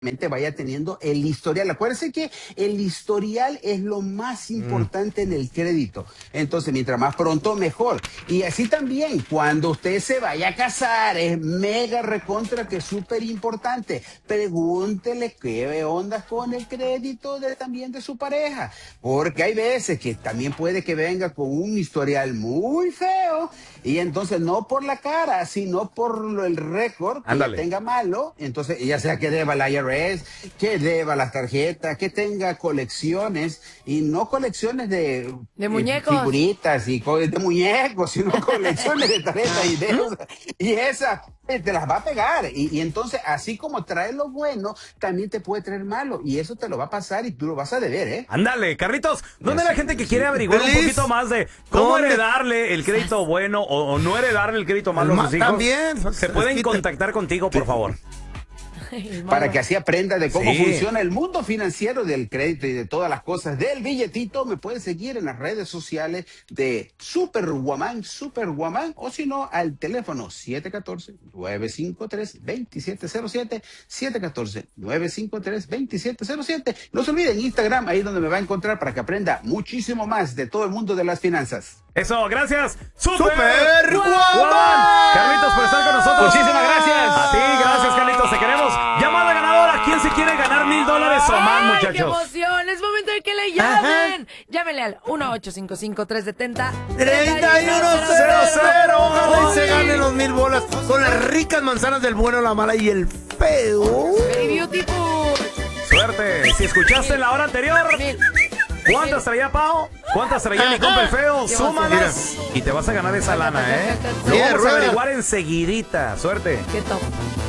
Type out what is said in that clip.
vaya teniendo el historial. Acuérdense que el historial es lo más importante en el crédito. Entonces, mientras más pronto, mejor. Y así también, cuando usted se vaya a casar, es mega recontra que es súper importante. Pregúntele qué ondas con el crédito también de su pareja. Porque hay veces que también puede que venga con un historial muy feo y entonces no por la cara, sino por el récord que ya tenga malo. Entonces, ya sea que deba la IRS, que deba las tarjetas, que tenga colecciones, y no colecciones de muñecos, figuritas y de muñecos, sino colecciones de tarjetas y deudas. Y esa te las va a pegar. Y entonces, así como trae lo bueno, también te puede traer malo. Y eso te lo va a pasar y tú lo vas a deber, ¿eh? Ándale, Carlitos, ¿dónde la gente que quiere averiguar un poquito más de cómo heredarle el crédito bueno o no heredarle el crédito malo a sus hijos? También. Se pueden contactar contigo, por favor. Para que así aprenda de cómo funciona el mundo financiero del crédito y de todas las cosas del billetito, me puedes seguir en las redes sociales de Superwoman, o si no, al teléfono 714-953-2707, 714-953-2707. No se olviden, Instagram, ahí donde me va a encontrar para que aprenda muchísimo más de todo el mundo de las finanzas. Eso, gracias. Superwoman. Carlitos, por estar con nosotros. Muchísimas gracias. A ti, gracias, Carlitos, te queremos. Llamada ganadora, ¿quién se quiere ganar $1,000 o más, muchachos? ¡Qué emoción! Es momento de que le llamen. Llámenle al 1-855-370-3100. Ojalá y se ganen los $1,000 con las ricas manzanas del bueno, la mala y el feo. Very beautiful. Suerte. Si escuchaste la hora anterior, ¿cuántas traía Pao? ¿Cuántas traía mi compa el feo? Súmalas y te vas a ganar esa lana, ¿eh? Lo vamos a averiguar enseguidita. Suerte. Qué top.